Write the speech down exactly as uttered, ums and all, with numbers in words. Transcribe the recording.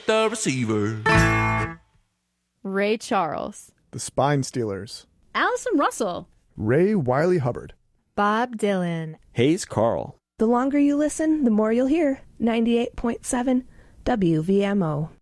the receiver. Ray Charles. The Spine Stealers. Allison Russell. Ray Wiley Hubbard. Bob Dylan. Hayes Carl. The longer you listen, the more you'll hear. ninety-eight point seven W V M O.